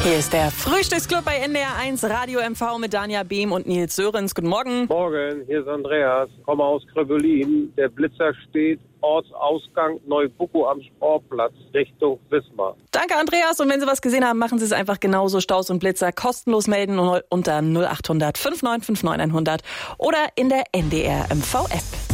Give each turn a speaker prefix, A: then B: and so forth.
A: Hier ist der Frühstücksclub bei NDR1 Radio MV mit Dania Behm und Nils Sörensen. Guten Morgen.
B: Morgen, hier ist Andreas, komme aus Kröbelin. Der Blitzer steht Ortsausgang Neubuckow am Sportplatz Richtung Wismar.
A: Danke, Andreas. Und wenn Sie was gesehen haben, machen Sie es einfach genauso. Staus und Blitzer kostenlos melden unter 0800 5959 100 oder in der NDR MV App.